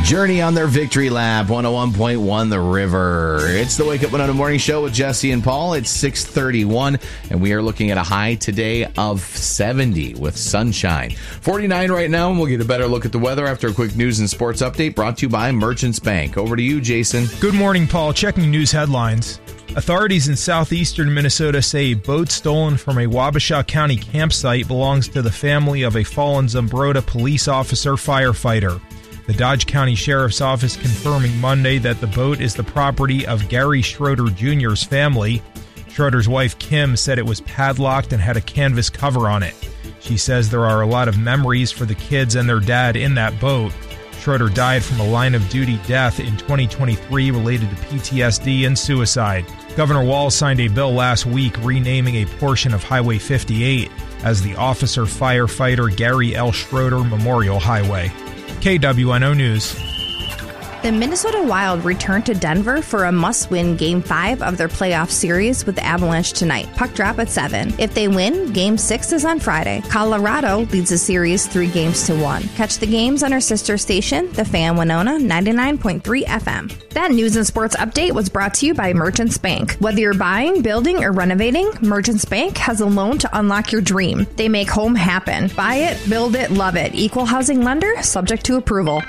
Journey on their victory lap, 101.1 The River. It's the Wake Up Winona Morning Show with Jesse and Paul. It's 6:31, and we are looking at a high today of 70 with sunshine. 49 right now, and we'll get a better look at the weather after a quick news and sports update brought to you by Merchants Bank. Over to you, Jason. Good morning, Paul. Checking news headlines. Authorities in southeastern Minnesota say a boat stolen from a Wabasha County campsite belongs to the family of a fallen Zumbrota police officer firefighter. The Dodge County Sheriff's Office confirming Monday that the boat is the property of Gary Schroeder Jr.'s family. Schroeder's wife, Kim, said it was padlocked and had a canvas cover on it. She says there are a lot of memories for the kids and their dad in that boat. Schroeder died from a line-of-duty death in 2023 related to PTSD and suicide. Governor Walz signed a bill last week renaming a portion of Highway 58 as the Officer Firefighter Gary L. Schroeder Memorial Highway. KWNO News. The Minnesota Wild return to Denver for a must-win Game 5 of their playoff series with the Avalanche tonight. Puck drop at 7. If they win, Game 6 is on Friday. Colorado leads the series 3-1. Catch the games on our sister station, The Fan Winona, 99.3 FM. That news and sports update was brought to you by Merchants Bank. Whether you're buying, building, or renovating, Merchants Bank has a loan to unlock your dream. They make home happen. Buy it, build it, love it. Equal housing lender, subject to approval.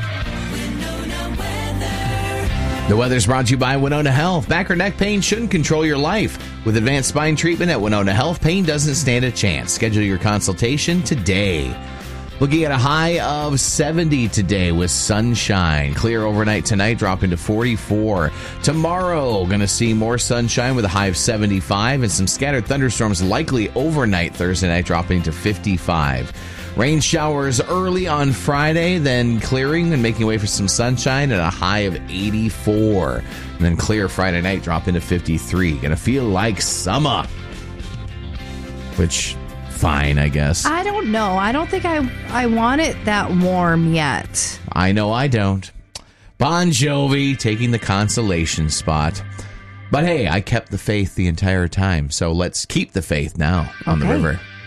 The weather's brought to you by Winona Health. Back or neck pain shouldn't control your life. With advanced spine treatment at Winona Health, pain doesn't stand a chance. Schedule your consultation today. Looking at a high of 70 today with sunshine. Clear overnight tonight, dropping to 44. Tomorrow, going to see more sunshine with a high of 75 and some scattered thunderstorms likely overnight Thursday night, dropping to 55. Rain showers early on Friday, then clearing and making way for some sunshine at a high of 84. And then clear Friday night, dropping to 53. Going to feel like summer. Which, fine, I guess. I don't know. I don't think I want it that warm yet. I know I don't. Bon Jovi taking the consolation spot. But hey, I kept the faith the entire time, so let's keep the faith now on the river.